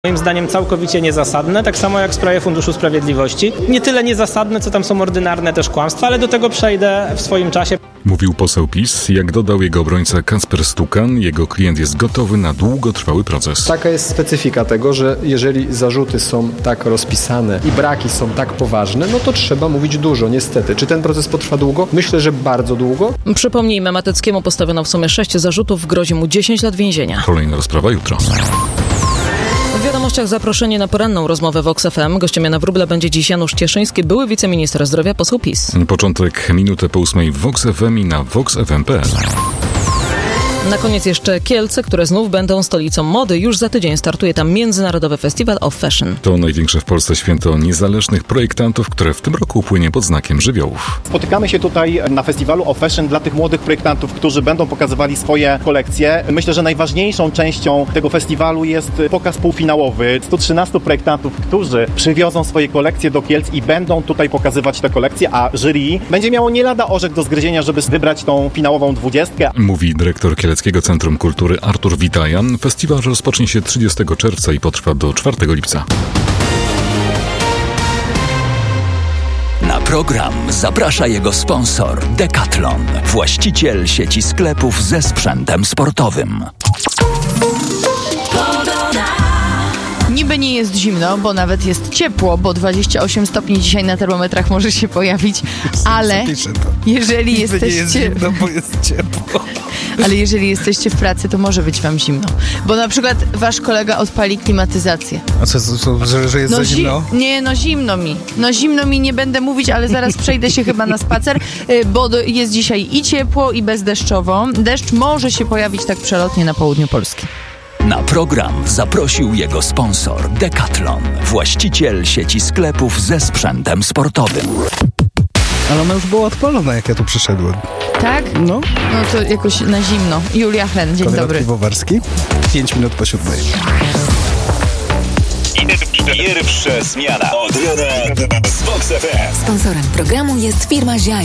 Moim zdaniem całkowicie niezasadne, tak samo jak w sprawie Funduszu Sprawiedliwości. Nie tyle niezasadne, co tam są ordynarne też kłamstwa, ale do tego przejdę w swoim czasie. Mówił poseł PiS. Jak dodał jego obrońca Kacper Stukan, jego klient jest gotowy na długotrwały proces. Taka jest specyfika tego, że jeżeli zarzuty są tak rozpisane i braki są tak poważne, no to trzeba mówić dużo, niestety. Czy ten proces potrwa długo? Myślę, że bardzo długo. Przypomnijmy, Mateckiemu postawiono w sumie 6 zarzutów, grozi mu 10 lat więzienia. Kolejna rozprawa jutro. W wiadomościach zaproszenie na poranną rozmowę Vox FM. Gościem Jana Wróbla będzie dziś Janusz Cieszyński, były wiceminister zdrowia, poseł PiS. Początek minutę po 8 w Vox FM i na voxfm.pl. Na koniec jeszcze Kielce, które znów będą stolicą mody. Już za tydzień startuje tam Międzynarodowy Festiwal of Fashion. To największe w Polsce święto niezależnych projektantów, które w tym roku upłynie pod znakiem żywiołów. Spotykamy się tutaj na Festiwalu of Fashion dla tych młodych projektantów, którzy będą pokazywali swoje kolekcje. Myślę, że najważniejszą częścią tego festiwalu jest pokaz półfinałowy. 113 projektantów, którzy przywiozą swoje kolekcje do Kielc i będą tutaj pokazywać te kolekcje, a jury będzie miało nie lada orzech do zgryzienia, żeby wybrać tą finałową 20. Mówi dyrektor Kieleckiego Centrum Kultury Artur Witajan. Festiwal rozpocznie się 30 czerwca i potrwa do 4 lipca. Na program zaprasza jego sponsor Decathlon, właściciel sieci sklepów ze sprzętem sportowym. Niby nie jest zimno, bo nawet jest ciepło, bo 28 stopni dzisiaj na termometrach może się pojawić, ale jeżeli jesteście... Nie jest zimno, bo jest ciepło. Ale jeżeli jesteście w pracy, to może być wam zimno. Bo na przykład wasz kolega odpali klimatyzację. A co że jest za zimno? Nie, zimno mi, nie będę mówić, ale zaraz przejdę się chyba na spacer, bo jest dzisiaj i ciepło, i bezdeszczowo. Deszcz może się pojawić tak przelotnie na południu Polski. Na program zaprosił jego sponsor Decathlon, właściciel sieci sklepów ze sprzętem sportowym. Ale ona już była odpalona, jak ja tu przyszedłem. Tak? No to jakoś na zimno. Julia Hen, dzień Konrad dobry. Piwowarski, 5 minut po 7. Pierwsza zmiana od rana z Vox FM. Sponsorem programu jest firma Ziaj.